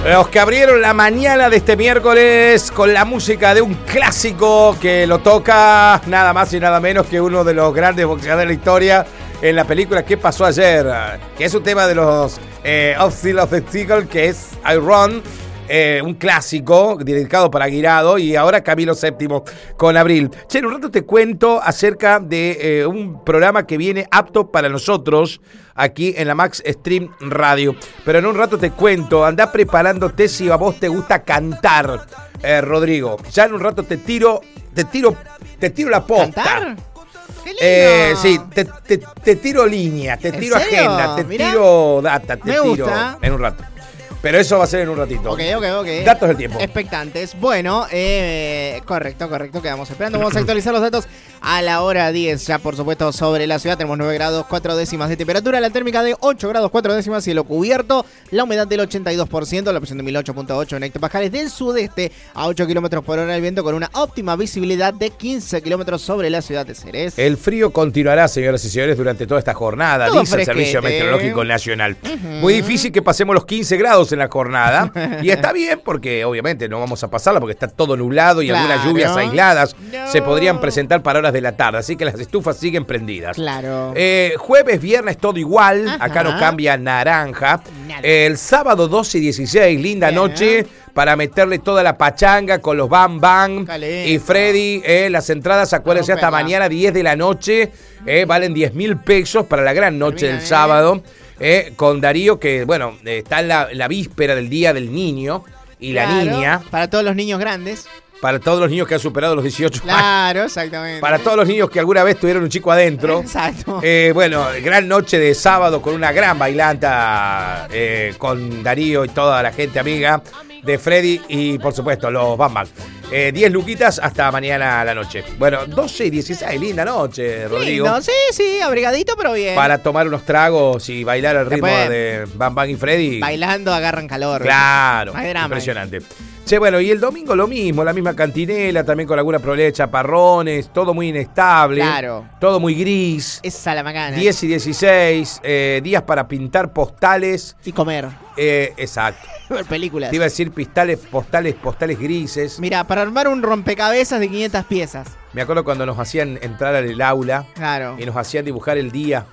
Los que abrieron la mañana de este miércoles con la música de un clásico que lo toca nada más y nada menos que uno de los grandes boxeadores de la historia en la película ¿Qué pasó ayer? Que es un tema de los Obstacle of the Eagle, que es I Run, un clásico dedicado para Guirado, y ahora Camilo VII con Abril. Che, en un rato te cuento acerca de un programa que viene apto para nosotros aquí en la Max Stream Radio. Pero en un rato te cuento, andá preparándote si a vos te gusta cantar, Rodrigo. Ya en un rato te tiro la posta. ¿Cantar? ¡Qué lindo! Sí, te tiro líneas, te tiro agenda, te tiro data, te tiro gusta. En un rato. Pero eso va a ser en un ratito. Ok. Datos del tiempo. Expectantes. Bueno, correcto, quedamos esperando. Vamos a actualizar los datos a la hora 10. Ya, por supuesto, sobre la ciudad tenemos 9 grados 4 décimas de temperatura. La térmica de 8 grados 4 décimas, cielo cubierto. La humedad del 82%, la presión de 1008.8 en hectopascales. Del sudeste a 8 kilómetros por hora el viento, con una óptima visibilidad de 15 kilómetros sobre la ciudad de Ceres. El frío continuará, señoras y señores, durante toda esta jornada, Todo dice el Servicio Meteorológico Nacional. Muy difícil que pasemos los 15 grados en la jornada. Y está bien, porque obviamente no vamos a pasarla, porque está todo nublado y algunas lluvias aisladas se podrían presentar para horas de la tarde. Así que las estufas siguen prendidas. Claro. Jueves, viernes, todo igual. Ajá. Acá no cambia naranja. El sábado 12 y 16, linda noche para meterle toda la pachanga con los Bam Bam y Freddy. Las entradas, acuérdense, hasta mañana 10 de la noche. Valen 10.000 pesos para la gran noche del sábado. Con Darío, que bueno, está en la víspera del Día del Niño y la niña. Para todos los niños grandes. Para todos los niños que han superado los 18 años. Claro, exactamente. Para todos los niños que alguna vez tuvieron un chico adentro. Exacto. Bueno, gran noche de sábado con una gran bailanta con Darío y toda la gente amiga de Freddy y, por supuesto, los Bam Bam. 10 luquitas hasta mañana a la noche. Bueno, 12 y 16, linda noche, Rodrigo. Lindo, sí, abrigadito, pero bien. Para tomar unos tragos y bailar al ritmo de Bam Bam y Freddy. Bailando agarran calor. Claro, no hay drama, impresionante. Che, bueno, y el domingo lo mismo, la misma cantinela, también con alguna probabilidad de chaparrones, todo muy inestable. Claro. Todo muy gris. Esa la macana. 10 y 16, días para pintar postales. Y comer. Exacto. Ver películas. Te iba a decir postales grises. Mira, para armar un rompecabezas de 500 piezas. Me acuerdo cuando nos hacían entrar al aula. Claro. Y nos hacían dibujar el día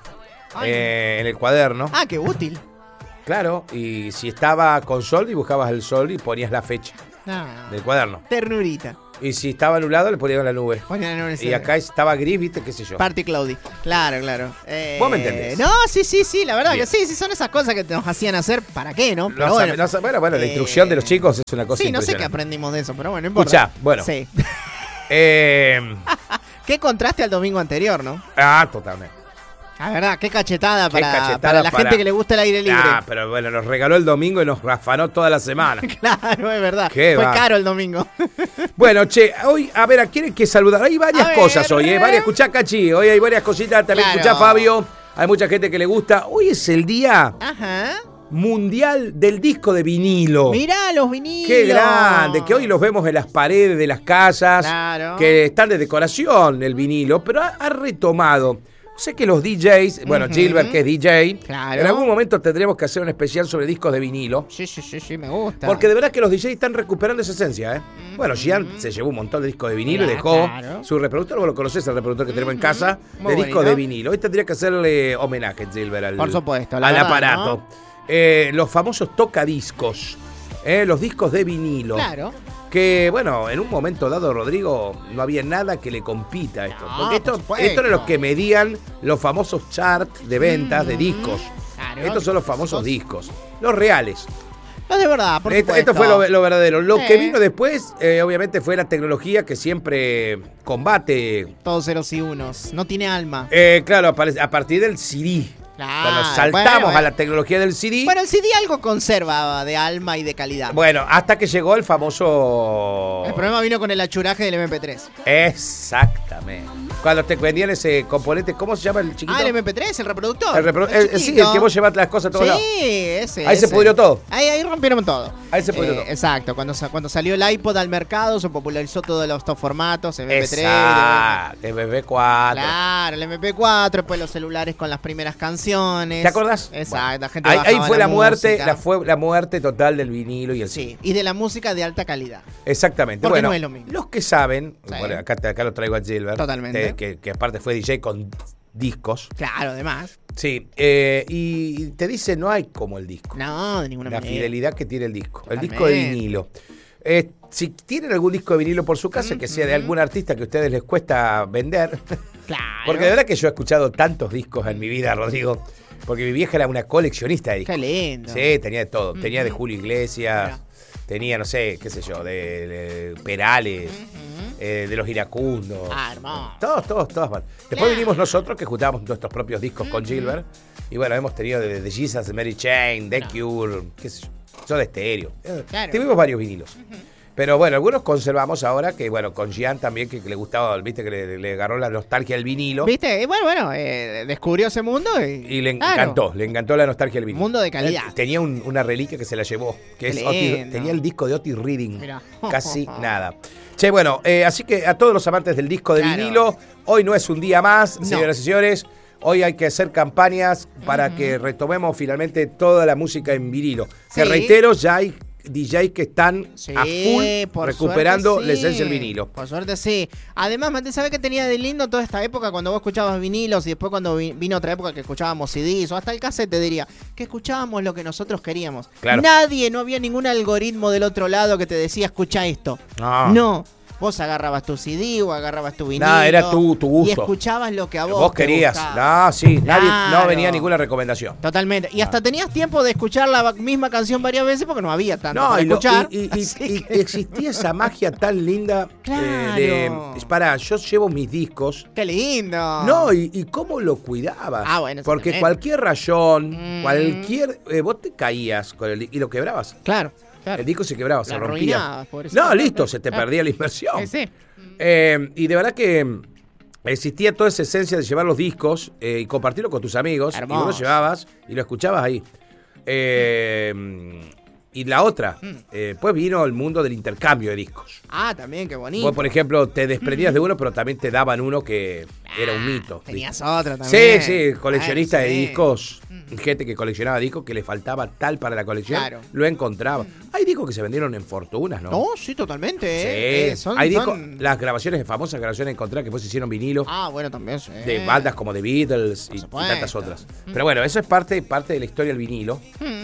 en el cuaderno. Ah, qué útil. Claro, y si estaba con sol, dibujabas el sol y ponías la fecha del cuaderno. Ternurita. Y si estaba nublado, le ponían la nube. Ponían la nube. Y acá estaba gris, viste, qué sé yo. Party Cloudy. Claro. ¿Vos me entendés? No, sí, la verdad Bien. que sí, son esas cosas que nos hacían hacer, ¿para qué, no? Pero bueno, la instrucción de los chicos es una cosa sí, no sé qué impresionante. aprendimos de eso, pero bueno, no importa. Escuchá, bueno. Sí. Eh, Qué contraste al domingo anterior, ¿no? Totalmente. La verdad, qué cachetada para la para- gente que le gusta el aire libre. Pero bueno, nos regaló el domingo y nos afanó toda la semana. Claro, es verdad. Qué Fue va. caro el domingo. Bueno, che, hoy, a ver, ¿a quién hay que saludar? Hay varias cosas hoy, varias. Escuchá, Cachi, hoy hay varias cositas. También Claro. escuchá, Fabio. Hay mucha gente que le gusta. Hoy es el día Ajá. mundial del disco de vinilo. Mirá los vinilos. Qué grande, que hoy los vemos en las paredes de las casas, Claro. que están de decoración el vinilo, pero ha retomado. Sé que los DJs, bueno, Gilbert, que es DJ, Claro. en algún momento tendremos que hacer un especial sobre discos de vinilo. Sí, me gusta. Porque de verdad que los DJs están recuperando esa esencia, ¿eh? Bueno, Gian se llevó un montón de discos de vinilo y dejó su reproductor. Vos lo conocés, el reproductor que tenemos en casa, Muy de discos bonito. de vinilo. Hoy tendría que hacerle homenaje, Gilbert, Por supuesto, la al verdad, aparato. Los famosos tocadiscos, los discos de vinilo. Claro. Que, bueno, en un momento dado, Rodrigo, no había nada que le compita a esto. No, Porque por supuesto. esto era lo que medían los famosos charts de ventas de discos. Claro. Estos son los famosos discos. Los reales. No, de verdad, por supuesto. Esto fue lo verdadero. Lo Sí. que vino después, obviamente, fue la tecnología que siempre combate. Todos ceros y unos. No tiene alma. Claro, a partir del CD. Claro, Cuando saltamos bueno. a la tecnología del CD. Bueno, el CD algo conserva de alma y de calidad. Bueno, hasta que llegó el famoso... El problema vino con el achuraje del MP3. Exactamente. Cuando te vendían ese componente, ¿cómo se llama el chiquito? Ah, el MP3, el reproductor. Sí, el que vos llevas las cosas a todos lados. Sí, ese. Ahí se pudrió todo. Ahí rompieron todo. Ahí se pudrió todo. Exacto, cuando salió el iPod al mercado, se popularizó todos estos formatos, MP3. Exacto, MP4. Claro, el MP4, después los celulares con las primeras canciones. ¿Te acordás? Exacto, Bueno, la gente ahí fue la muerte, música. la muerte total del vinilo y el Sí, y de la música de alta calidad. Exactamente. Porque Bueno, no es lo mismo. los que saben, Sí. bueno, acá lo traigo a Gilbert. Totalmente. Que aparte fue DJ con discos. Claro, además. Sí, y te dice, no hay como el disco. No, de ninguna La manera. fidelidad que tiene el disco. El Totalmente. disco de vinilo. Si tienen algún disco de vinilo por su casa, que sea de algún artista que a ustedes les cuesta vender. Claro. Porque de verdad que yo he escuchado tantos discos en mi vida, Rodrigo. Porque mi vieja era una coleccionista de discos. Qué lindo. Sí, tenía de todo. Tenía de Julio Iglesias, tenía, no sé, qué sé yo, de Perales, de los iracundos. Ah, hermoso. Todas. Después vinimos nosotros que juntábamos nuestros propios discos con Gilbert. Y bueno, hemos tenido de Jesus, de Mary Chain, The Cure, qué sé yo. Son de estéreo. Claro. Tuvimos varios vinilos. Pero bueno, algunos conservamos ahora, que bueno, con Gian también, que le gustaba, viste, que le agarró la nostalgia al vinilo. ¿Viste? Y bueno, descubrió ese mundo Y le claro, encantó la nostalgia del vinilo. Mundo de calidad. Tenía una reliquia que se la llevó, que es Qué lindo. tenía el disco de Otis Reading. Mirá. Casi nada. Che, bueno, así que a todos los amantes del disco de Claro. vinilo, hoy no es un día más, No. señoras y señores. Hoy hay que hacer campañas para que retomemos finalmente toda la música en vinilo. Que Sí. reitero, ya hay DJs que están Sí, a full por recuperando suerte la sí. esencia del vinilo. Por suerte sí. Además, Mate, ¿sabes qué tenía de lindo toda esta época cuando vos escuchabas vinilos y después cuando vino otra época que escuchábamos CDs o hasta el cassette, te diría, que escuchábamos lo que nosotros queríamos? Claro. No había ningún algoritmo del otro lado que te decía, escucha esto. No. Vos agarrabas tu CD o agarrabas tu vinilo. Nada, era tu gusto. Y escuchabas lo que a vos, Vos te querías. gustaba. No, sí, nadie, no Claro. venía ninguna recomendación. Totalmente. Y hasta tenías tiempo de escuchar la misma canción varias veces porque no había tanto para escuchar. y Así que- existía esa magia tan linda Claro. Pará, yo llevo mis discos. ¡Qué lindo! No, y cómo lo cuidabas. Ah, bueno, eso porque también. cualquier rayón, vos te caías con y lo quebrabas. Claro. El disco se quebraba, se La rompía. arruinabas, pobrecito. No, listo, se te perdía la inversión. Sí. Y de verdad que existía toda esa esencia de llevar los discos y compartirlo con tus amigos. Hermoso. Y vos lo llevabas y lo escuchabas ahí. Y la otra, pues vino el mundo del intercambio de discos. Ah, también, qué bonito. Vos, por ejemplo, te desprendías de uno, pero también te daban uno que era un mito. Tenías ¿viste? otra también. Sí, coleccionistas Claro, de sí. discos, gente que coleccionaba discos, que le faltaba tal para la colección, Claro. lo encontraba. Hay discos que se vendieron en fortunas, ¿no? No, sí, totalmente. Sí. Hay discos, son- las grabaciones, famosas grabaciones encontradas que después se hicieron vinilo. Ah, bueno, también sí. De bandas como The Beatles y supuesto. tantas otras. Pero bueno, eso es parte de la historia del vinilo.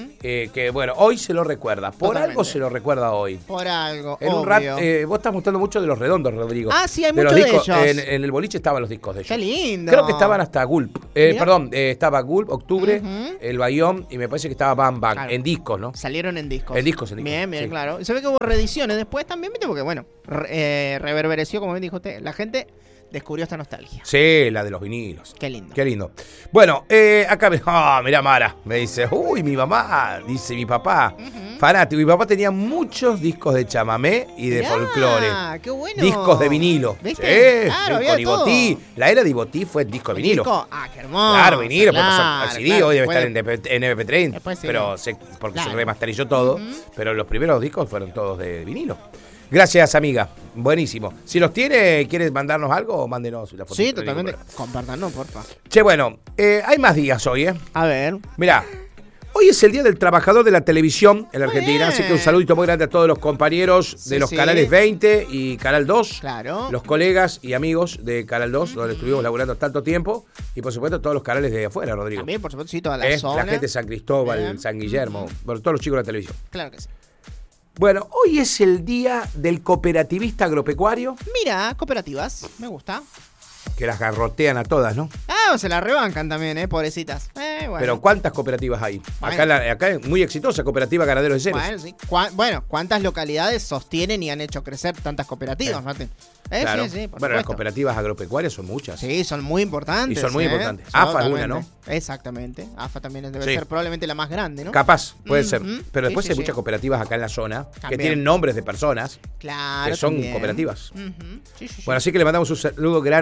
Que bueno, hoy se lo recuerda. Por Totalmente. algo se lo recuerda hoy. Por algo, En un obvio. rato, vos estás mostrando mucho de los redondos, Rodrigo. Ah, sí, hay de los mucho de discos. ellos. En el boliche estaban los discos de ellos. Qué lindo. Creo que estaban hasta Gulp. Mirá. Perdón, estaba Gulp, Octubre, Ujú. El Bayón y me parece que estaba Bam Bam. Claro. En discos, ¿no? Salieron en discos. En discos. Bien, sí. claro. Y se ve que hubo reediciones después también, ¿viste? Porque, bueno, reverbereció, como bien dijo usted. La gente descubrió esta nostalgia. Sí, la de los vinilos. Qué lindo. Qué lindo. Bueno, acá mirá Mara, me dice, uy, mi mamá, dice mi papá, fanático. Mi papá tenía muchos discos de chamamé y de Mirá, folclore. qué bueno. Discos de vinilo. ¿Viste? Sí, Claro, sí, había con de todo. Ibotí. La era de Ibotí fue disco de vinilo. ¿Disco? Ah, qué hermoso. Claro, vinilo, porque pasó claro, al CD, claro. hoy debe Puede- estar en MP3, Después sí. pero porque Claro. se remasterizó todo, pero los primeros discos fueron todos de vinilo. Gracias, amiga. Buenísimo. Si los ¿quieres mandarnos algo? Mándenos la foto. Sí, totalmente. Compártanos, porfa. Che, bueno, hay más días hoy, ¿eh? A ver. Mirá, hoy es el Día del Trabajador de la Televisión en la Muy Argentina, bien. así que un saludito muy grande a todos los compañeros Sí, de los sí. canales 20 y Canal 2. Claro. Los colegas y amigos de Canal 2, donde estuvimos laburando tanto tiempo. Y por supuesto todos los canales de afuera, Rodrigo. También, por supuesto, sí, toda la La zona. gente de San Cristóbal, Bien. San Guillermo, bueno, todos los chicos de la televisión. Claro que sí. Bueno, hoy es el Día del Cooperativista Agropecuario, Mira, cooperativas. Me gusta. que las garrotean a todas, ¿no? Ah, se la rebancan también, pobrecitas. Bueno. Pero ¿cuántas cooperativas hay? Bueno. Acá es muy exitosa, Cooperativa Ganaderos de Ceres. Bueno, sí. Bueno, ¿cuántas localidades sostienen y han hecho crecer tantas cooperativas, Martín? Claro. Sí, por Bueno, las supuesto. cooperativas agropecuarias son muchas. Sí, son muy importantes. Y son muy importantes. AFA es Totalmente. una, ¿no? Exactamente. AFA también debe Sí. ser probablemente la más grande, ¿no? Capaz, puede ser. Ujú. Pero después Sí, hay sí, muchas sí. cooperativas acá en la zona que También. tienen nombres de personas Claro. que son también. cooperativas. Ujú. Sí. Bueno, así que le mandamos un saludo grande a todos los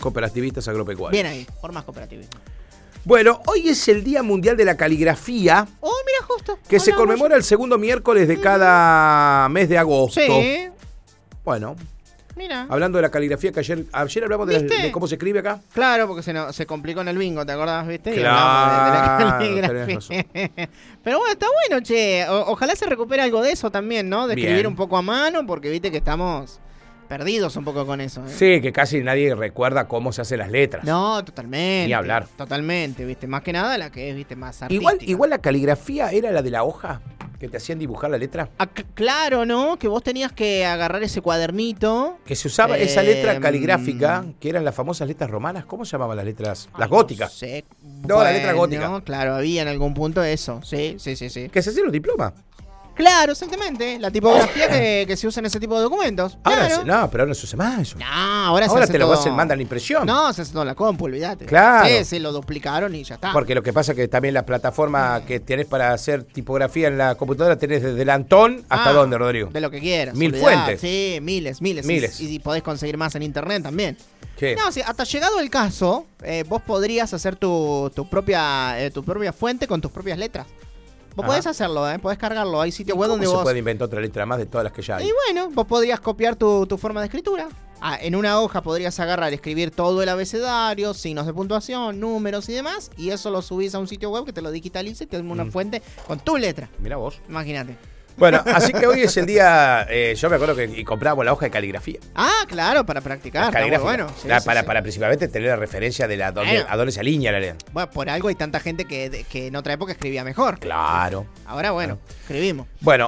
cooperativistas agropecuarios. Bien ahí, por más cooperativismo. Bueno, hoy es el Día Mundial de la Caligrafía, Oh, mira, justo. que se Hablamos. conmemora el segundo miércoles de cada mes de agosto. Sí, Bueno, mira. hablando de la caligrafía, que ayer hablamos ¿Viste? de cómo se escribe acá. Claro, porque se complicó en el bingo, ¿te acordás, viste? Y Claro, hablamos de la tenés caligrafía. Pero bueno, está bueno, che. Ojalá se recupere algo de eso también, ¿no? De escribir Bien. un poco a mano, porque viste que estamos perdidos un poco con eso. ¿eh? Sí, que casi nadie recuerda cómo se hacen las letras. No, totalmente. Ni hablar. Totalmente, viste. Más que nada la que es, viste, más artística. Igual la caligrafía era la de la hoja, que te hacían dibujar la letra. Ah, claro, ¿no? Que vos tenías que agarrar ese cuadernito. Que se usaba esa letra caligráfica, que eran las famosas letras romanas. ¿Cómo se llamaban las letras? Las góticas. No sé. No, la letra gótica. Claro, había en algún punto eso. Sí. Que se hacían los diplomas. Claro, exactamente. La tipografía que se usa en ese tipo de documentos. Ahora Claro. no, pero ahora no se usa más eso. No, ahora se Ahora hace te lo todo... hacen, mandan la impresión. No, se hace todo en la compu, olvídate. Claro. Sí, lo duplicaron y ya está. Porque lo que pasa es que también la plataforma que tenés para hacer tipografía en la computadora tenés desde el Antón hasta dónde, Rodrigo. De lo que quieras. 1000 olvidate. fuentes. Sí, miles. Miles. Y podés conseguir más en internet también. ¿Qué? No, sí, hasta llegado el caso, vos podrías hacer tu propia fuente con tus propias letras. Vos podés hacerlo, podés cargarlo. Hay sitios web donde ¿Cómo se vos... puede inventar otra letra más de todas las que ya hay? Y bueno, vos podrías copiar tu forma de escritura. En una hoja podrías agarrar, escribir todo el abecedario, signos de puntuación, números y demás, y eso lo subís a un sitio web que te lo digitalice y te da una fuente con tu letra. Mirá vos. Imagínate. Bueno, así que hoy es el día, yo me acuerdo que comprábamos la hoja de caligrafía. Ah, claro, para practicar. Está muy Caligráfica. bueno. Sí, para principalmente tener la referencia de Bueno. a dónde se alinea la letra. Bueno, por algo hay tanta gente que en otra época escribía mejor. Claro. Ahora, bueno, escribimos. Bueno,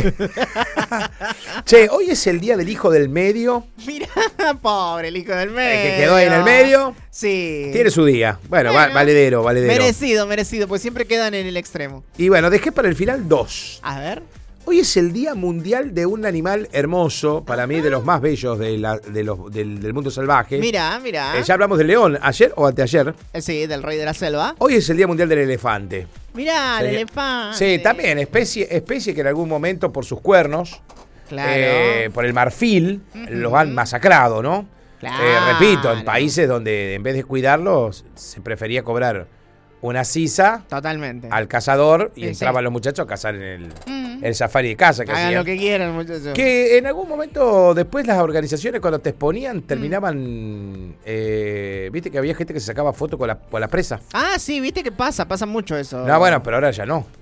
che, hoy es el día del hijo del medio. Mira, pobre el hijo del medio. El que quedó ahí en el medio. Sí. Tiene su día. Bueno, Bueno. valedero. Merecido, pues siempre quedan en el extremo. Y bueno, dejé para el final dos. A ver. Hoy es el Día Mundial de un animal hermoso, para mí de los más bellos del mundo salvaje. Mira. Ya hablamos del león, ayer o anteayer. Sí, del rey de la selva. Hoy es el Día Mundial del Elefante. Mirá, el Sí. elefante. Sí, también, especie que en algún momento por sus cuernos, Claro. por el marfil, los han masacrado, ¿no? Claro. Repito, en países donde en vez de cuidarlos, se prefería cobrar una sisa Totalmente. al cazador y Sí, entraban sí. los muchachos a cazar en el safari de casa. Que Hagan hacían. lo que quieran, muchachos. Que en algún momento después las organizaciones cuando te exponían terminaban, viste que había gente que se sacaba fotos con la presa. Ah, sí, viste que pasa mucho eso. No, bueno, pero ahora ya no.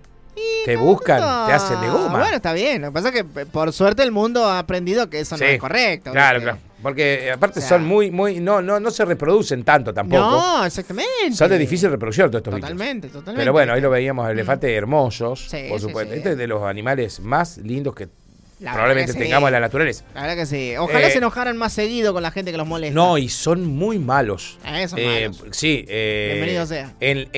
Te buscan, te hacen de goma. Bueno, está bien. Lo que pasa es que por suerte el mundo ha aprendido que eso no Sí, es correcto. Claro, ¿viste? claro. Porque aparte O sea, son muy, no se reproducen tanto tampoco. No, exactamente. Son de difícil reproducción todos estos bichos. Totalmente. Pero bueno, ahí lo veíamos, elefantes hermosos, Sí, por sí, supuesto. sí. Este es de los animales más lindos que La probablemente verdad que sí. tengamos en la naturaleza. La verdad que sí. Ojalá Eh, se enojaran más seguido con la gente que los molesta. No, y son muy malos. Son malos. Sí. Bienvenido sea.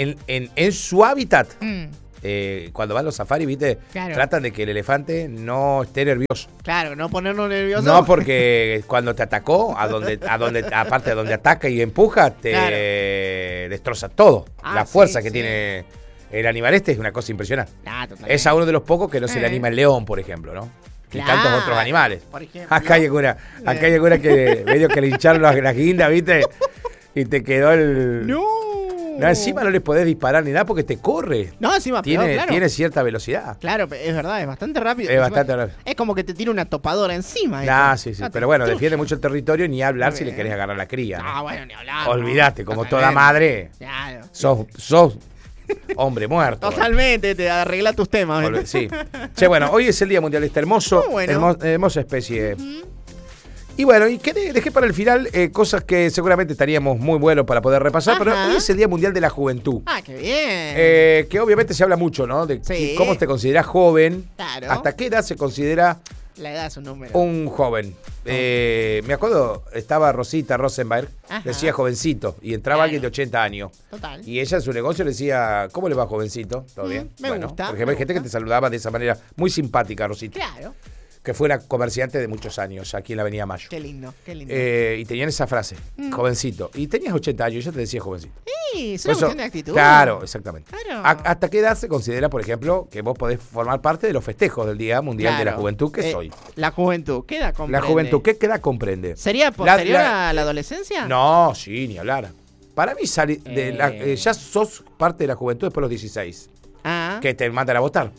En su hábitat, Mm, cuando van los safaris, viste, Claro. tratan de que el elefante no esté nervioso. claro, no ponerlo nervioso. No, porque cuando te atacó, aparte de donde ataca y empuja, te Claro. destroza todo. Ah, La fuerza sí, que sí. tiene el animal este es una cosa impresionante. Totalmente. Es a uno de los pocos que no se le anima el león, por ejemplo, ¿no? Y Claro, tantos otros animales. por ejemplo. Acá hay alguna que medio que le hincharon las guindas, ¿viste? Y te quedó el... No. No, encima no les podés disparar ni nada porque te corre. No, encima peor, claro. Tiene cierta velocidad. Claro, es verdad, es bastante rápido. Es Encima, bastante rápido. Es como que te tira una topadora encima. Ah, esto. sí. No, Pero bueno, te- defiende mucho el territorio, ni hablar Muy si le bien. querés agarrar la cría. ¿no? Ah, bueno, ni hablar. Olvídate, ¿no? como Totalmente. toda madre, Claro. sos hombre muerto. Totalmente, te arregla tus temas. ¿viste? Sí. Che, bueno, hoy es el Día Mundial de esta Muy bueno. hermosa especie. Y bueno, y dejé para el final cosas que seguramente estaríamos muy buenos para poder repasar, Ajá. pero hoy es el Día Mundial de la Juventud. Ah, qué bien. Que obviamente se habla mucho, ¿no? De Sí. cómo te consideras joven, Claro. hasta qué edad se considera La edad es un número. un joven. Me acuerdo, estaba Rosita Rosenberg, Ajá. decía jovencito, y entraba Claro. alguien de 80 años. Total. Y ella en su negocio le decía, ¿cómo le va, jovencito? ¿Todo bien? me gusta, Porque hay me gente que gusta. te saludaba de esa manera muy simpática, Rosita. Claro. que fue una comerciante de muchos años aquí en la Avenida Mayo. Qué lindo, qué lindo. Y tenían esa frase, jovencito. Y tenías 80 años, yo te decía jovencito. Sí, es una cuestión de actitud. Claro, exactamente. Claro. ¿Hasta qué edad se considera, por ejemplo, que vos podés formar parte de los festejos del Día Mundial de la Juventud, que soy? La juventud, ¿qué edad comprende? La juventud, ¿qué edad comprende? ¿Sería posterior a la adolescencia? No, sí, ni hablar. Para mí ya sos parte de la juventud después de los 16. Que te mandan a votar.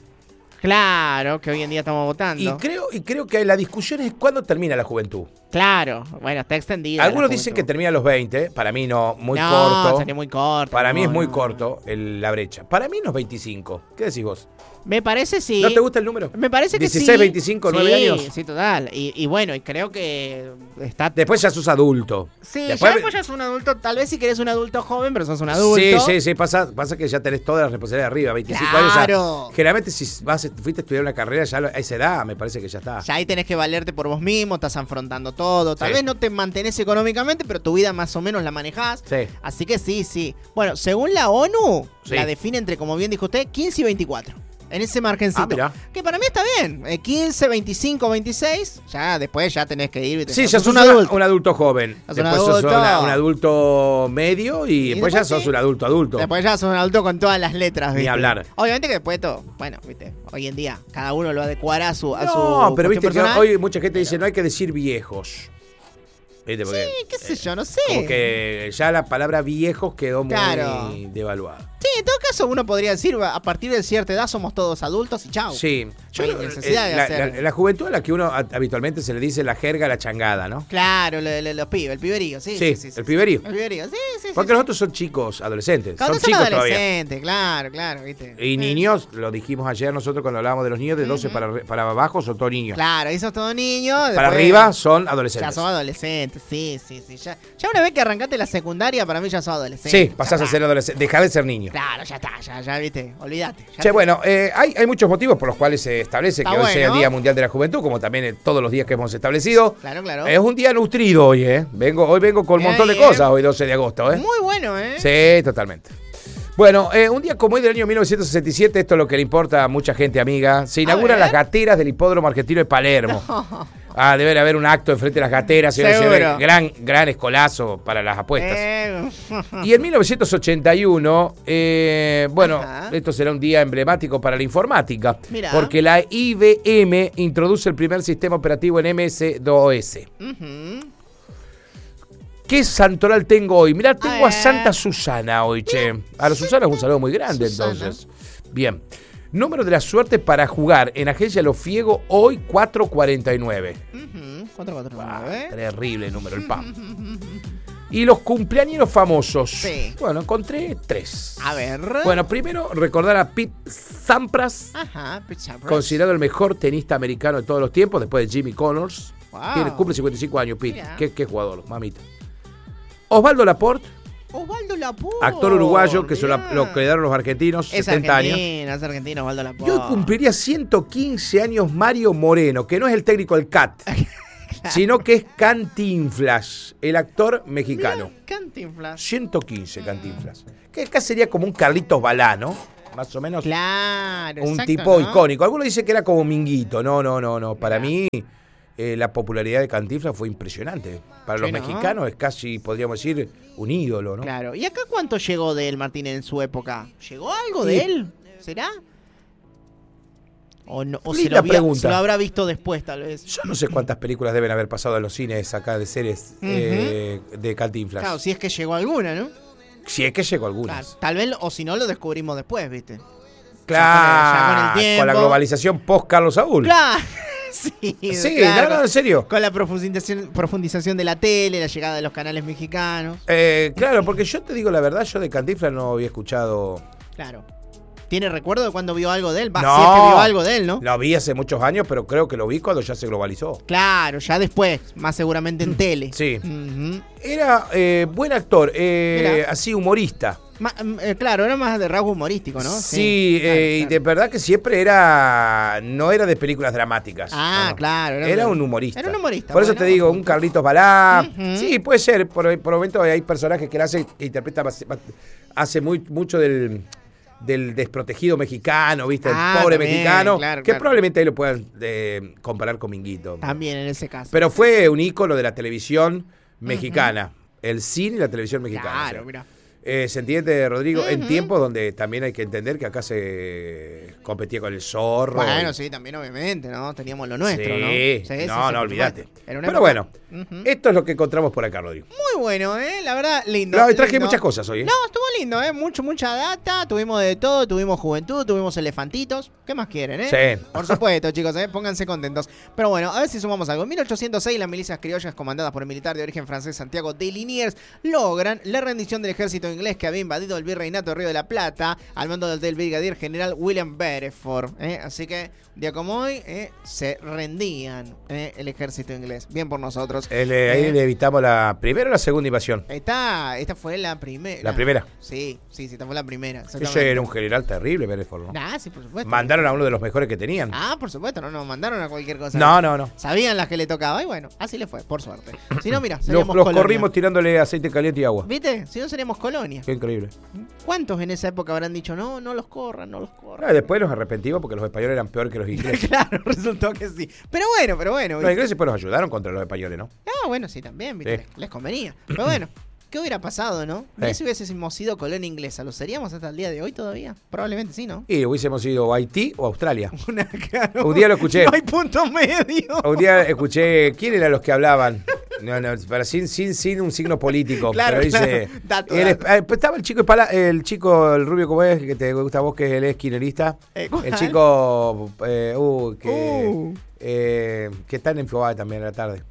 Claro, que hoy en día estamos votando. Y creo que la discusión es cuándo termina la juventud. Claro, bueno, está extendida. Algunos dicen que termina a los 20, para mí no, corto. Sería muy corto. Para mí es muy corto la brecha. Para mí los 25. ¿Qué decís vos? Me parece sí. ¿No te gusta el número? Me parece que 16, sí. 25, 9 años. Sí, total. Y bueno, y creo que está... Después ya sos adulto. Sí, después ya sos un adulto. Tal vez si querés un adulto joven, pero sos un adulto. Sí. Pasa que ya tenés toda la responsabilidad arriba. 25 años. Claro. Generalmente si fuiste a estudiar una carrera ya a esa edad, me parece que ya está. Ya ahí tenés que valerte por vos mismo, estás afrontando todo. Tal vez no te mantenés económicamente, pero tu vida más o menos la manejás. Sí. Así que sí. Bueno, según la ONU, la define entre, como bien dijo usted, 15 y 24. En ese margencito. Que para mí está bien. 15, 25, 26. Ya después ya tenés que ir. Sí, ya sos un adulto joven. Después sos un adulto medio y después ya sos un adulto. Después ya sos un adulto con todas las letras, ¿viste? Ni hablar. Obviamente que después todo. Bueno, ¿viste? Hoy en día cada uno lo adecuará a su pero viste personal. que hoy mucha gente dice no hay que decir viejos. ¿Viste? Porque, sí, qué sé yo, no sé. Como que ya la palabra viejos quedó muy devaluada. Sí, en todo caso uno podría decir, a partir de cierta edad somos todos adultos y chau. Sí. No hay necesidad de hacer. La juventud a la que uno habitualmente se le dice la jerga, la changada, ¿no? Claro, los pibes, el piberío, sí. El piberío. El piberío, sí. Porque nosotros son chicos, adolescentes. Son chicos adolescentes, todavía. claro, ¿viste? Y niños, lo dijimos ayer nosotros cuando hablábamos de los niños, de 12 para abajo son todos niños. Claro, esos todos niños. Para arriba son adolescentes. Ya son adolescentes, sí. Ya una vez que arrancaste la secundaria, para mí ya sos adolescente. Sí, pasás a ser adolescente. Dejá de ser niño. Claro, ya está, ya viste, olvídate. Bueno, hay muchos motivos por los cuales se establece que hoy sea el Día Mundial de la Juventud, como también todos los días que hemos establecido. Claro. Es un día nutrido hoy, ¿eh? Hoy vengo con un montón de cosas, hoy 12 de agosto, ¿eh? Muy bueno, ¿eh? Sí, totalmente. Bueno, un día como hoy del año 1967, esto es lo que le importa a mucha gente amiga, se inauguran las gateras del Hipódromo Argentino de Palermo. No. Debe haber un acto enfrente de las gateras, gran escolazo para las apuestas. Y en 1981, esto será un día emblemático para la informática, porque la IBM introduce el primer sistema operativo en MS-DOS. ¿Qué santoral tengo hoy? Mirá, tengo a Santa Susana hoy, che. A la Susana es un saludo muy grande, entonces. Bien. Número de la suerte para jugar en Agencia Los Fiego hoy 449. 449. Terrible número, el PAM. Y los cumpleañeros famosos. Sí. Bueno, encontré 3. A ver. Bueno, primero recordar a Pete Sampras. Ajá, Pete Sampras. Considerado el mejor tenista americano de todos los tiempos, después de Jimmy Connors. Wow. Cumple 55 años, Pete. Qué jugador, mamita. Osvaldo Laporte. Actor uruguayo que se lo quedaron los argentinos, 70 años. Es argentino, Osvaldo Laporte. Y hoy cumpliría 115 años Mario Moreno, que no es el técnico del CAT, sino que es Cantinflas, el actor mexicano. Mirá, Cantinflas. 115 Cantinflas. Que acá sería como un Carlitos Balá, ¿no? Más o menos. Claro, un tipo icónico. Algunos dicen que era como Minguito. No. Para mí, la popularidad de Cantinflas fue impresionante. Para los mexicanos es casi, podríamos decir, un ídolo, ¿no? Claro. ¿Y acá cuánto llegó de él, Martín, en su época? ¿Llegó algo de él? ¿Será? ¿O se lo habrá visto después, tal vez? Yo no sé cuántas películas deben haber pasado a los cines acá de series de Cantinflas. Claro, si es que llegó alguna, ¿no? Si es que llegó alguna. Claro, tal vez, o si no, lo descubrimos después, ¿viste? Claro, ya con la globalización post-Carlos Saúl. Claro. Sí, claro. No, en serio. Con la profundización de la tele, la llegada de los canales mexicanos. Claro, porque yo te digo la verdad, yo de Cantinflas no había escuchado. Claro. ¿Tiene recuerdo de cuando vio algo de él? No, si es que vio algo de él, ¿no? Lo vi hace muchos años, pero creo que lo vi cuando ya se globalizó. Claro, ya después, más seguramente en tele. Sí. Era buen actor, así humorista. Claro, era más de rasgo humorístico, ¿no? Sí, claro. Y de verdad que siempre no era de películas dramáticas. No. Claro. Era un humorista. Era un humorista. Por eso te digo, un Carlitos Balá. Sí, puede ser. Por momentos hay personajes que él hace, que interpreta, hace mucho del del desprotegido mexicano, ¿viste? El Ah, pobre también, mexicano, claro, que claro. probablemente ahí lo puedan comparar con Minguito. También en ese caso. Pero fue un ícono de la televisión mexicana, el cine y la televisión mexicana. Claro, o sea. mira. ¿Se entiende, Rodrigo? En tiempos donde también hay que entender que acá se competía con el zorro. Bueno, sí, también obviamente, ¿no? Teníamos lo nuestro, ¿no? Sí, Sí, no, olvídate. Era una Pero época- bueno, Ujú. esto es lo que encontramos por acá, Rodrigo. Muy bueno, la verdad, lindo. No, y traje lindo. muchas cosas hoy, ¿eh? No, estuvo lindo, mucha data, tuvimos de todo, tuvimos juventud, tuvimos elefantitos. ¿Qué más quieren, Sí. Por supuesto, chicos, pónganse contentos. Pero bueno, a ver si sumamos algo. En 1806, las milicias criollas comandadas por el militar de origen francés Santiago de Liniers logran la rendición del ejército inglés que había invadido el virreinato de Río de la Plata al mando del brigadier general William Beresford. Así que, un día como hoy, se rendían el ejército inglés. Bien por nosotros. Ahí le evitamos la primera o la segunda invasión. Esta fue la primera. La primera. Sí, esta fue la primera. Ese era un general terrible, Beresford, ¿no? Sí, por supuesto. Mandaron a uno de los mejores que tenían. Por supuesto, no nos mandaron a cualquier cosa. No. Sabían las que le tocaba y bueno, así le fue, por suerte. Si no, mira, Los seríamos colonia. corrimos tirándole aceite caliente y agua. ¿Viste? Si no, seríamos colonia. Qué increíble. ¿Cuántos en esa época habrán dicho, no los corran, no los corran? Después nos arrepentimos porque los españoles eran peor que los ingleses. Claro, resultó que sí. Pero bueno. Los ingleses pues nos ayudaron contra los españoles, ¿no? Bueno, sí, también, ¿viste? Sí. Les convenía. Pero bueno, ¿qué hubiera pasado, no? Sí. Si hubiésemos sido colonia inglesa, ¿lo seríamos hasta el día de hoy todavía? Probablemente sí, ¿no? Y hubiésemos ido a Haití o a Australia. Claro. Un día lo escuché. No hay punto medio. Un día escuché, ¿quién eran los que hablaban? No, pero sin un signo político. Claro, pero dice, claro. Dato. estaba el chico, el rubio como es, que te gusta a vos, que él es esquinerista. ¿Cuál? El chico, que está en Infobae también a la tarde.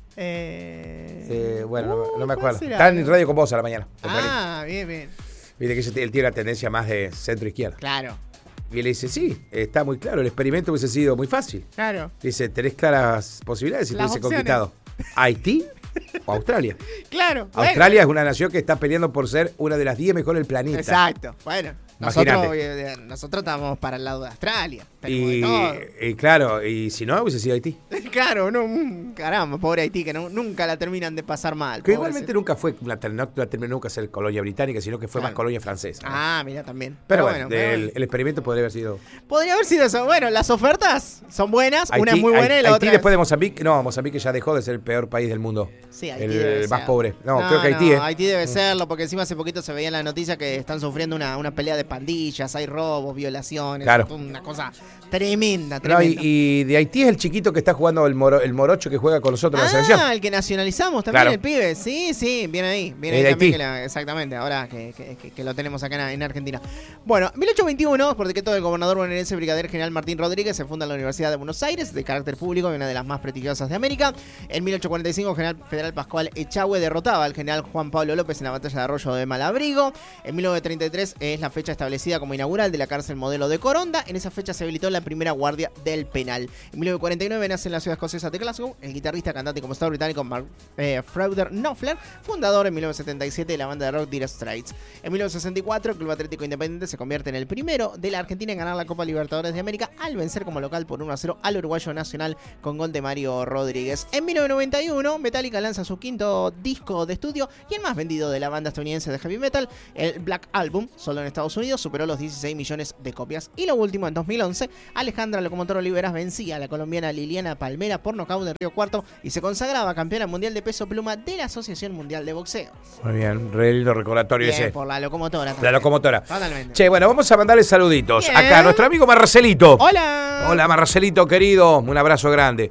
Bueno, no me ¿cuál acuerdo. será? Está en Radio con vos a la mañana. Bien. Viste que él tiene una tendencia más de centro-izquierda. Claro. Y le dice, sí, está muy claro, el experimento hubiese sido muy fácil. Claro. Dice, tenés claras posibilidades si te Las hubiese opciones. conquistado Haití o Australia. Claro. Australia es una nación que está peleando por ser una de las 10 mejores del planeta. Exacto. Bueno, Imagínate. nosotros estamos para el lado de Australia. Tenemos de todo. Y claro, y si no, hubiese sido Haití. Claro, caramba, pobre Haití, que nunca la terminan de pasar mal. Que igualmente nunca fue, no la terminó nunca ser colonia británica, sino que fue Claro. más colonia francesa. ¿no? Mira, también. Pero bueno, el experimento podría haber sido podría haber sido eso. Bueno, las ofertas son buenas, una es muy buena y la Haití otra después de Mozambique. No, Mozambique ya dejó de ser el peor país del mundo. Sí, Haití debe el más ser. pobre. No, creo que Haití, Haití debe serlo, porque encima hace poquito se veía en la noticia que están sufriendo una pelea de pandillas, hay robos, violaciones, Claro. una cosa tremenda. No, y de Haití es el chiquito que está jugando el morocho que juega con nosotros en la selección. El que nacionalizamos también, Claro. el pibe. Sí, viene ahí. Viene Es ahí de también, Haití. exactamente, ahora que lo tenemos acá en Argentina. Bueno, 1821, por decreto del gobernador bonaerense brigadier general Martín Rodríguez, se funda la Universidad de Buenos Aires, de carácter público y una de las más prestigiosas de América. En 1845, el general federal Pascual Echagüe derrotaba al general Juan Pablo López en la batalla de Arroyo de Malabrigo. En 1933 es la fecha establecida como inaugural de la cárcel modelo de Coronda. En esa fecha se habilitó la primera guardia del penal. En 1949 nace en la ciudad escocesa de Glasgow el guitarrista, cantante y compositor británico Mark Freuder Knopfler, fundador en 1977 de la banda de rock Dire Straits. En 1964 el Club Atlético Independiente se convierte en el primero de la Argentina en ganar la Copa Libertadores de América al vencer como local por 1-0 al uruguayo Nacional con gol de Mario Rodríguez. En 1991 Metallica lanza su quinto disco de estudio y el más vendido de la banda estadounidense de heavy metal, el Black Album, solo en Estados Unidos superó los 16 millones de copias. Y lo último, en 2011, Alejandra Locomotora Oliveras vencía a la colombiana Liliana Palmera por nocaut en Río Cuarto y se consagraba campeona mundial de peso pluma de la Asociación Mundial de Boxeo. Muy bien, re lindo recordatorio Bien, ese. por la locomotora también. La locomotora. Totalmente. Che, bueno, vamos a mandarle saluditos. Bien. Acá, nuestro amigo Marcelito. ¡Hola! Hola, Marcelito, querido. Un abrazo grande.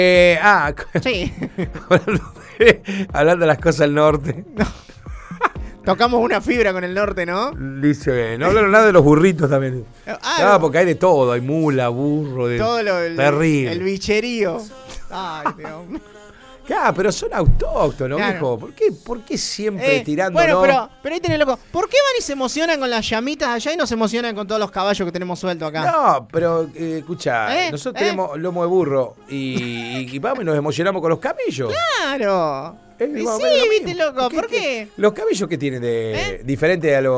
Sí. Hablando de las cosas del norte. Tocamos una fibra con el norte, ¿no? Dice, no hablaron nada de los burritos también. Ah, Porque hay de todo. Hay mula, burro, de todo terrible. el bicherío. Ay, Dios mío. Claro, pero son autóctonos, Claro. mijo. ¿Por qué siempre tirando? Bueno, pero ahí tenés loco. ¿Por qué van y se emocionan con las llamitas allá y no se emocionan con todos los caballos que tenemos sueltos acá? No, pero escucha, nosotros tenemos lomo de burro y vamos y nos emocionamos con los camellos. Claro. Es Y más o sí, menos lo viste, mismo. loco. ¿Por qué? Los camellos que tienen de diferente a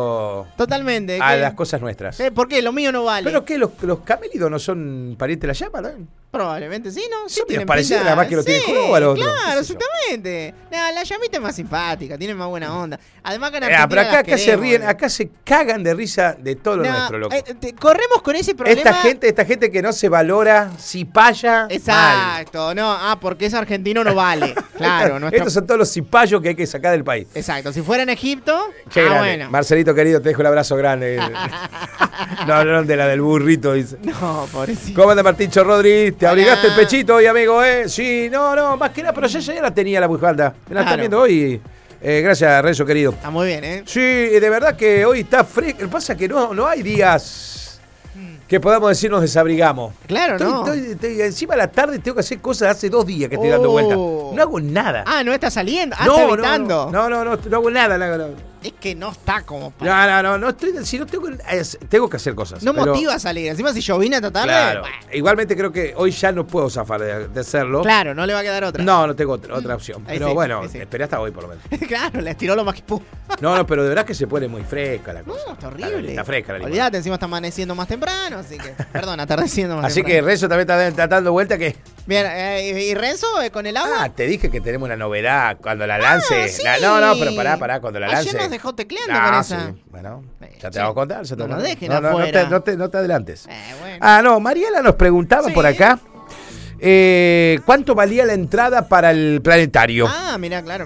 Totalmente. las cosas nuestras. ¿Por qué? Lo mío no vale. ¿Pero qué? ¿Los camélidos no son parientes de la llama? ¿No? Probablemente sí, ¿no? Sí, Son tienen parecidos, pinta- nada más que lo tiene Sí, Joroba al otro. Claro, ¿Qué sé yo? exactamente. No, la llamita es más simpática, tiene más buena onda. Además que en Pero Argentina acá, las acá se queremos, ríen, acá se cagan de risa de todo lo No, nuestro, loco. corremos con ese problema. Esta gente que no se valora, cipaya. Exacto, no, porque es argentino no vale. Claro, Estos son todos los cipayos que hay que sacar del país. Exacto, si fuera en Egipto, Qué grande. bueno. Marcelito querido, te dejo el abrazo grande. No hablaron de la del burrito, dice. No, pobrecito. ¿Cómo anda Martincho Rodri? ¿Te Hola. abrigaste el pechito hoy, amigo, Sí, no, más que nada, pero yo ya la tenía la bufanda. Me la están Claro. viendo hoy. Gracias, Renzo, querido. Está muy bien, ¿eh? Sí, de verdad que hoy está fresco. Lo que pasa es que no hay días que podamos decir nos desabrigamos. Claro, ¿no? Estoy encima de la tarde tengo que hacer cosas hace 2 días que estoy dando vuelta. No hago nada. No está saliendo. Está evitando. No hago nada. No. Es que no está como para... No estoy, si no tengo que hacer cosas. No pero- motiva a salir. Encima si llovina esta tarde... Claro. bueno, Igualmente creo que hoy ya no puedo zafar de hacerlo. claro, no le va a quedar otra. No tengo otra opción. Ahí Pero sí, bueno, ahí sí. esperé hasta hoy por lo menos. Claro, le estiró lo más que pudo. No, pero de verdad que se pone muy fresca la No, cosa. está horrible. Está fresca la limonada. Olvídate, encima está amaneciendo más temprano, así que... Perdón, atardeciendo más Así que temprano. Renzo también está dando vuelta que... Bien, ¿y Renzo con el agua? te dije que tenemos una novedad cuando la lance. sí. No, pero pará, cuando la lance. Ayer nos dejó tecleando con esa. Sí. Bueno, ya te Sí. vamos a contar. Ya te No vamos a nos contar. dejen afuera. No te adelantes. Bueno. No, Mariela nos preguntaba Sí. por acá cuánto valía la entrada para el planetario. Mira, claro.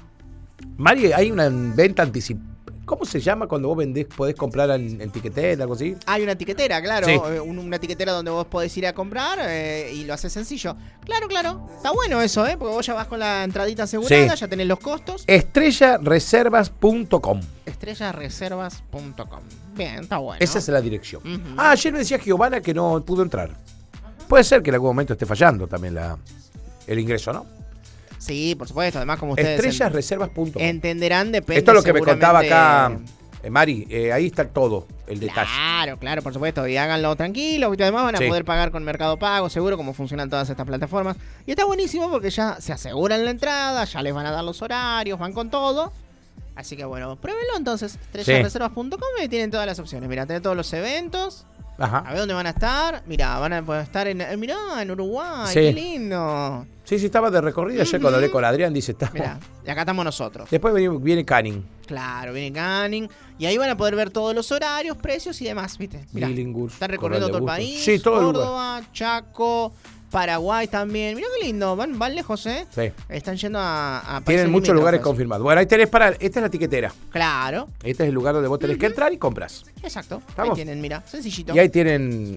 Mari, hay una venta anticipada. ¿Cómo se llama cuando vos podés comprar en tiquetera, algo así? Hay una etiquetera, claro. Sí. Una etiquetera donde vos podés ir a comprar y lo haces sencillo. Claro. Está bueno eso, porque vos ya vas con la entradita asegurada, Sí. ya tenés los costos. Estrellareservas.com. Estrellareservas.com. Bien, está bueno. Esa es la dirección. Ujú. Ayer me decía Giovanna que no pudo entrar. Puede ser que en algún momento esté fallando también el ingreso, ¿no? Sí, por supuesto. Además, como ustedes Estrellareservas.com. entenderán, depende. Esto es lo que me contaba acá seguramente- Mari. Ahí está todo el detalle. Claro, por supuesto. Y háganlo tranquilo. Y además van a Sí. poder pagar con Mercado Pago, seguro, como funcionan todas estas plataformas. Y está buenísimo porque ya se aseguran la entrada, ya les van a dar los horarios, van con todo. Así que bueno, pruébenlo entonces. Estrellareservas.com y tienen todas las opciones. Mira, tienen todos los eventos. Ajá. A ver dónde van a estar. Mira, van a poder estar en Uruguay. Sí. Qué lindo. Sí, estaba de recorrida. Ayer cuando hablé con Adrián, dice, está. Mira, y acá estamos nosotros. Después viene Canning. Claro, viene Canning. Y ahí van a poder ver todos los horarios, precios y demás, ¿viste? Mirá, Billinghurst, están recorriendo todo el Corral de país. Bustos. Sí, todo el lugar. Córdoba, Chaco, Paraguay también. Mirá qué lindo, van lejos, ¿eh? Sí. Están yendo a países Tienen muchos lugares limítrofes. confirmados. Bueno, ahí tenés esta es la tiquetera. Claro, Este es el lugar donde vos tenés que entrar y compras. exacto. Ahí ¿Estamos? tienen, mira, sencillito. Y ahí tienen...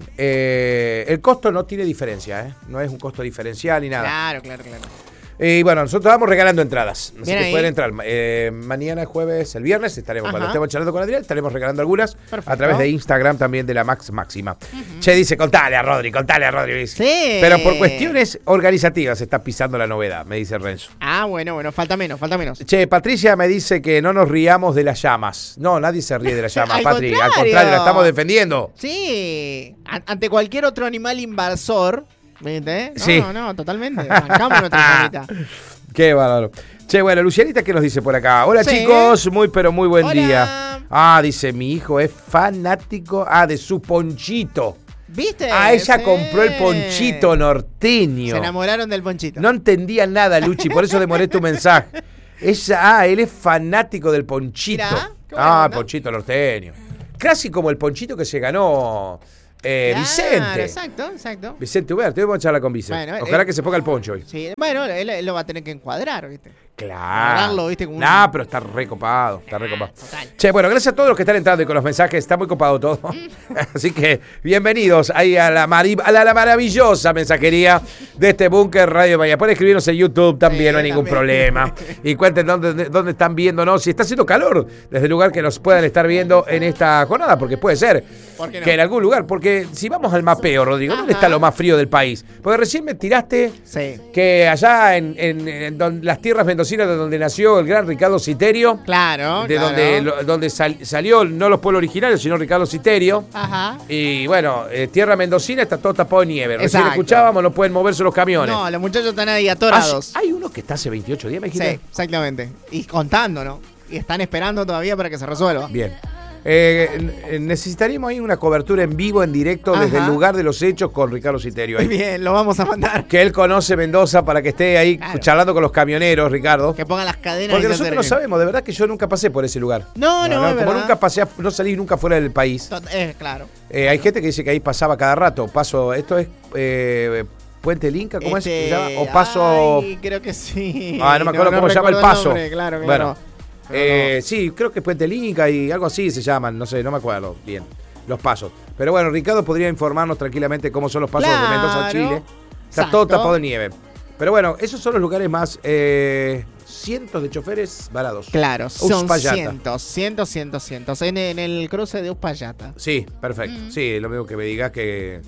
el costo no tiene diferencia, ¿eh? No es un costo diferencial ni nada. Claro. Y bueno, nosotros vamos regalando entradas. Así Bien que ahí. pueden entrar. Mañana, jueves, el viernes, estaremos, cuando Ajá. estemos charlando con Adrián, estaremos regalando algunas Perfecto. a través de Instagram también de la Max Máxima. Che, dice, contale a Rodri, dice. Sí. Pero por cuestiones organizativas se está pisando la novedad, me dice Renzo. Bueno, falta menos. Che, Patricia me dice que no nos riamos de las llamas. No, nadie se ríe de las llamas, Al Patri. Al contrario. contrario, la estamos defendiendo. Sí, ante cualquier otro animal invasor, ¿viste? Sí. No, totalmente. Bancamos nuestra llamita. Qué bárbaro. Che, bueno, Lucianita, ¿qué nos dice por acá? Hola, Sí. chicos, pero muy buen Hola. día. Dice, mi hijo es fanático de su ponchito. ¿Viste? Ella Sí. compró el ponchito norteño. Se enamoraron del ponchito. No entendía nada, Luchi, por eso demoré tu mensaje. Él es fanático del ponchito. Mirá, qué buena onda. Ponchito norteño. Casi como el ponchito que se ganó Claro, Vicente. Exacto. Vicente Huberto, hoy vamos a charlar con Vicente. Bueno, Ojalá que se ponga el poncho hoy. Sí, bueno, él lo va a tener que encuadrar, ¿viste? Claro. Agarrarlo, ¿viste? Como Pero está recopado, total. Che, bueno, gracias a todos los que están entrando y con los mensajes, está muy copado todo. Así que bienvenidos ahí a la maravillosa mensajería de este Búnker Radio Bahía. Pueden escribirnos en YouTube también, Sí, no hay ningún también. problema. Y cuenten dónde están viéndonos. Si está haciendo calor, desde el lugar que nos puedan estar viendo en esta jornada, porque puede ser ¿Por qué no? que en algún lugar, porque si vamos al mapeo, Rodrigo, ¿dónde Ajá. está lo más frío del país? Porque recién me tiraste Sí. que allá en las tierras mendocinas de donde nació el gran Ricardo Citerio, Claro. donde salió no los pueblos originarios, sino Ricardo Citerio. Ajá. Y bueno, tierra mendocina está todo tapado de nieve. Recién Exacto. escuchábamos, no pueden moverse los camiones. No, los muchachos están ahí atorados. Hay uno que está hace 28 días, me Sí, dijiste. exactamente. Y contando, ¿no? Y están esperando todavía para que se resuelva. Bien. Necesitaríamos ahí una cobertura en vivo, en directo, desde el lugar de los hechos con Ricardo Citerio. Muy bien, lo vamos a mandar. Que él conoce Mendoza para que esté ahí charlando con los camioneros, Ricardo. Que pongan las cadenas. Porque nosotros no sabemos, de verdad que yo nunca pasé por ese lugar. No, como nunca pasé, no salí nunca fuera del país. Claro. Hay gente que dice que ahí pasaba cada rato. Esto es Puente del Inca, ¿cómo se llama? O paso. Ay, creo que sí. No me acuerdo cómo se llama el paso. Claro. Bueno. Sí, creo que es Puente del Inca y algo así se llaman, no sé, no me acuerdo bien los pasos. Pero bueno, Ricardo podría informarnos tranquilamente cómo son los pasos de Mendoza a Chile. Está todo tapado de nieve. Pero bueno, esos son los lugares más cientos de choferes varados. Claro, son Uspallata. cientos. En el cruce de Uspallata. Sí, perfecto. Sí, lo mismo que me digas que...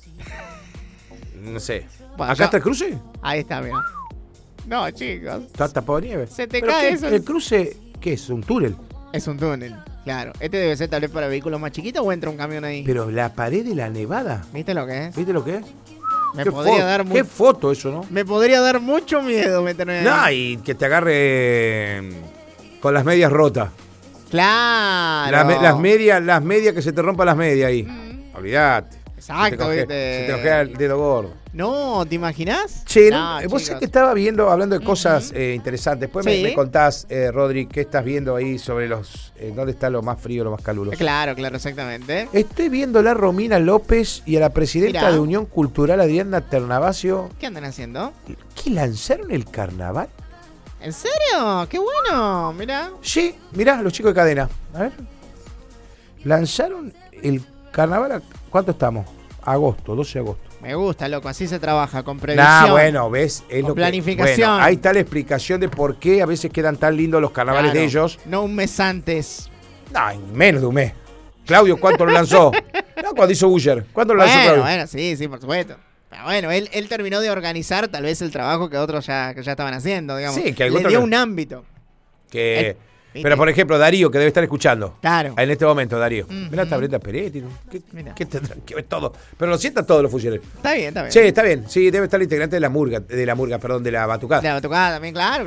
No sé. Bueno, ¿Acá está el cruce? Ahí está, mira. No, chicos. Está tapado de nieve. Se te cae eso. ¿El cruce qué es? ¿Un túnel? Es un túnel, claro. Este debe ser tal vez para vehículos más chiquitos o entra un camión ahí. Pero la pared de la nevada. ¿Viste lo que es? Me podría dar qué foto eso, ¿no? Me podría dar mucho miedo meterme ahí. No, y que te agarre con las medias rotas. Claro. Las medias que se te rompan las medias ahí. Olvídate. Exacto, se te ojea el dedo gordo. No, ¿te imaginás? Che, vos sabés que estaba viendo, hablando de cosas interesantes. Después sí. me contás, Rodri, qué estás viendo ahí sobre los... ¿dónde está lo más frío, lo más caluroso? Claro, exactamente. Estoy viendo a la Romina López y a la presidenta de Unión Cultural, Adriana Ternavasio. ¿Qué andan haciendo? ¿Qué lanzaron el carnaval? ¿En serio? ¡Qué bueno! Mirá. Sí, mirá, los chicos de cadena. A ver. Lanzaron el carnaval. ¿Cuánto estamos? Agosto, 12 de agosto. Me gusta, loco, así se trabaja, con previsión. Bueno, ves, es con lo planificación. Bueno, ahí está la explicación de por qué a veces quedan tan lindos los carnavales de ellos. No un mes antes. No, en menos de un mes. Claudio, ¿cuánto lo lanzó? No, cuando hizo Buller. ¿Cuánto lo lanzó Claudio? Bueno, sí, por supuesto. Pero bueno, él terminó de organizar tal vez el trabajo que otros ya estaban haciendo, digamos. Sí, que le dio un ámbito. Pero, por ejemplo, Darío, que debe estar escuchando. Claro. En este momento, Darío. Mirá, está Brenda Peretti. ¿Qué tendrán que ver todo? Pero lo sientan todos los funcionarios. Está bien. Sí, está bien. Sí, debe estar el integrante de la batucada. De la batucada también, claro.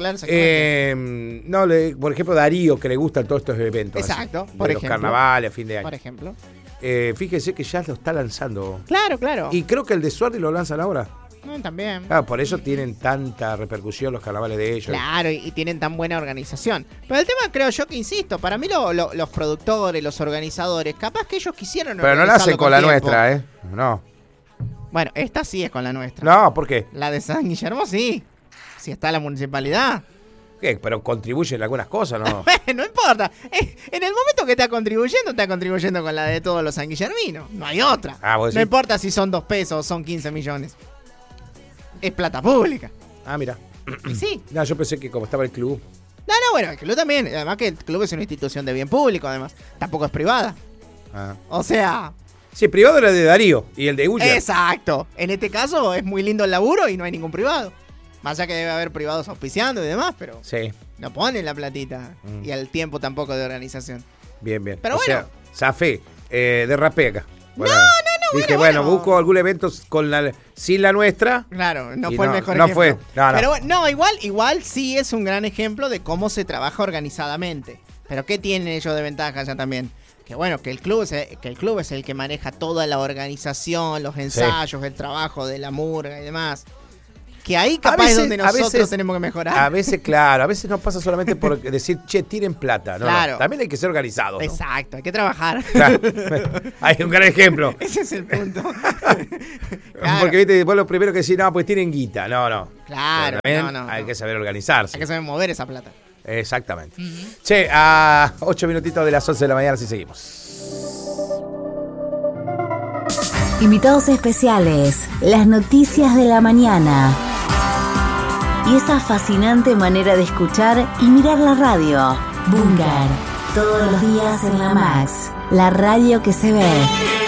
Por ejemplo, Darío, que le gustan todos estos eventos. Exacto. Así, por ejemplo. Los carnavales, a fin de año. Por ejemplo. Fíjese que ya lo está lanzando. Claro. Y creo que el de Suardi lo lanzan ahora. También. Claro, por eso tienen tanta repercusión los carnavales de ellos. Claro, y tienen tan buena organización. Pero el tema, creo yo que insisto, para mí los productores, los organizadores, capaz que ellos quisieron pero no la hacen con la nuestra, ¿eh? No. Bueno, esta sí es con la nuestra. No, ¿por qué? La de San Guillermo sí. Si está la municipalidad. ¿Qué? Pero contribuyen en algunas cosas, ¿no? No importa. En el momento que está contribuyendo con la de todos los sanguillerminos. No hay otra. No importa si son 2 pesos o son 15 millones. Es plata pública. Mira. Sí. No, yo pensé que como estaba el club. No, bueno, el club también. Además que el club es una institución de bien público, además. Tampoco es privada. O sea... Sí, privado era de Darío y el de Ulla. Exacto. En este caso es muy lindo el laburo y no hay ningún privado. Más allá que debe haber privados auspiciando y demás, pero... Sí. No ponen la platita. Y al tiempo tampoco de organización. Bien. Pero bueno. O sea, zafé. Derrapé acá. Bueno, dije, bueno, busco algún evento sin la nuestra. Claro, no fue el mejor ejemplo. No fue. Pero bueno, igual sí es un gran ejemplo de cómo se trabaja organizadamente. Pero ¿qué tienen ellos de ventaja ya también? Que bueno, que el club es el que maneja toda la organización, los ensayos, el trabajo de la murga y demás. Que ahí capaz es donde nosotros tenemos que mejorar. A veces no pasa solamente por decir, che, tiren plata. No, claro. También hay que ser organizado, ¿no? Exacto, hay que trabajar. Claro. Hay un gran ejemplo. Ese es el punto. Claro. Porque viste, vos lo primero que decís, no, pues tienen guita. No. Claro, no. Hay que saber organizarse. Hay que saber mover esa plata. Exactamente. Che, a 8 minutitos de las 11 de la mañana, así seguimos. Invitados especiales, las noticias de la mañana y esa fascinante manera de escuchar y mirar la radio. Búnker, todos los días en la Max, la radio que se ve.